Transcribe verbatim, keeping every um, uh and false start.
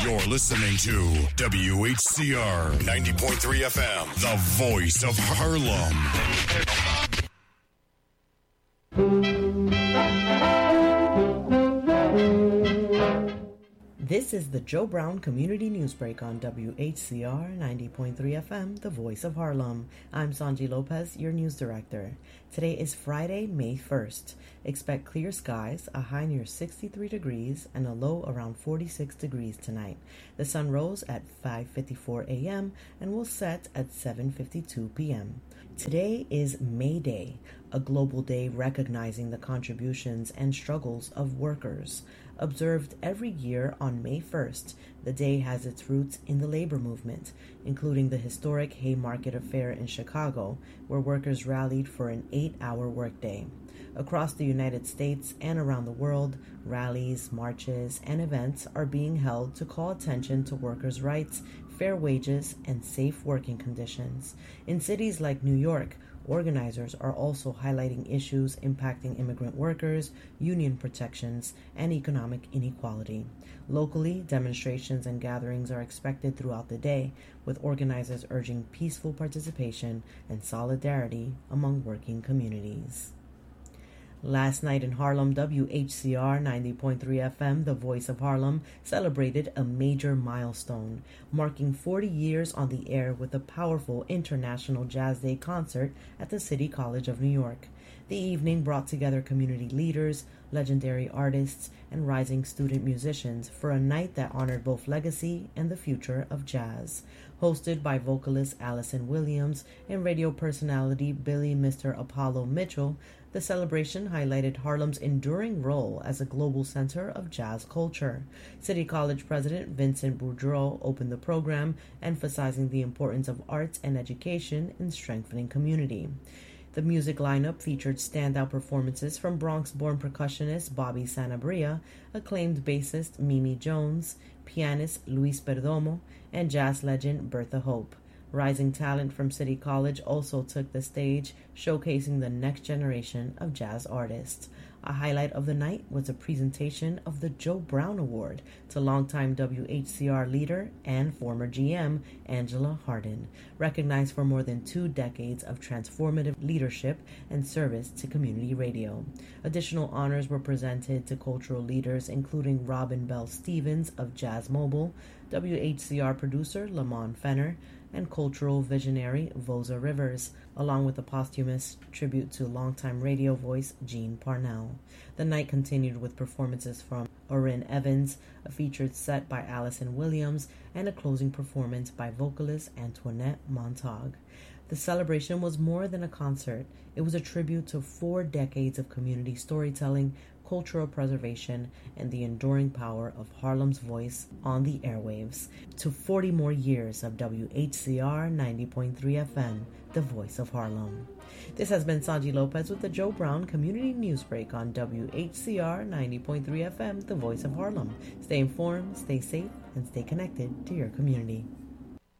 You're listening to W H C R ninety point three F M, the voice of Harlem. This is the Joe Brown Community Newsbreak on W H C R ninety point three F M, the voice of Harlem. I'm Sanji Lopez, your news director. Today is Friday, May first. Expect clear skies, a high near sixty-three degrees, and a low around forty-six degrees tonight. The sun rose at five fifty-four a.m. and will set at seven fifty-two p.m. Today is May Day, a global day recognizing the contributions and struggles of workers. Observed every year on May first, the day has its roots in the labor movement, including the historic Haymarket Affair in Chicago, where workers rallied for an eight-hour workday. Across the United States and around the world, rallies, marches, and events are being held to call attention to workers' rights, fair wages, and safe working conditions. In cities like New York, organizers are also highlighting issues impacting immigrant workers, union protections, and economic inequality. Locally, demonstrations and gatherings are expected throughout the day, with organizers urging peaceful participation and solidarity among working communities. Last night in Harlem, W H C R ninety point three F M, the voice of Harlem, celebrated a major milestone, marking forty years on the air with a powerful International Jazz Day concert at the City College of New York. The evening brought together community leaders, legendary artists, and rising student musicians for a night that honored both legacy and the future of jazz. Hosted by vocalist Allison Williams and radio personality Billy Mister Apollo Mitchell, the celebration highlighted Harlem's enduring role as a global center of jazz culture. City College President Vincent Boudreau opened the program, emphasizing the importance of arts and education in strengthening community. The music lineup featured standout performances from Bronx-born percussionist Bobby Sanabria, acclaimed bassist Mimi Jones, pianist Luis Perdomo, and jazz legend Bertha Hope. Rising talent from City College also took the stage, showcasing the next generation of jazz artists. A highlight of the night was a presentation of the Joe Brown Award to longtime W H C R leader and former G M Angela Hardin, recognized for more than two decades of transformative leadership and service to community radio. Additional honors were presented to cultural leaders including Robin Bell Stevens of Jazz Mobile, W H C R producer Lamont Fenner, and cultural visionary Voza Rivers, along with a posthumous tribute to longtime radio voice Gene Parnell. The night continued with performances from Orrin Evans, a featured set by Allison Williams, and a closing performance by vocalist Antoinette Montague. The celebration was more than a concert. It was a tribute to four decades of community storytelling, cultural preservation, and the enduring power of Harlem's voice on the airwaves. To forty more years of W H C R ninety point three F M, the voice of Harlem. This has been Sanji Lopez with the Joe Brown Community Newsbreak on W H C R ninety point three F M, the voice of Harlem. Stay informed, stay safe, and stay connected to your community.